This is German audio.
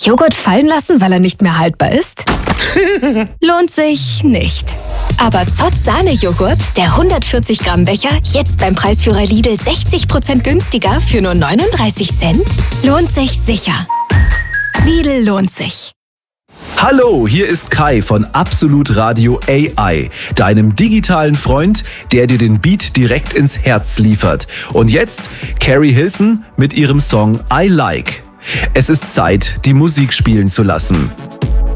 Joghurt fallen lassen, weil er nicht mehr haltbar ist? Lohnt sich nicht. Aber Zott Sahnejoghurt, der 140 Gramm Becher, jetzt beim Preisführer Lidl 60% günstiger für nur 39 Cent? Lohnt sich sicher. Lidl lohnt sich. Hallo, hier ist Kai von Absolut Radio AI, deinem digitalen Freund, der dir den Beat direkt ins Herz liefert. Und jetzt Carrie Hilson mit ihrem Song I Like. Es ist Zeit, die Musik spielen zu lassen.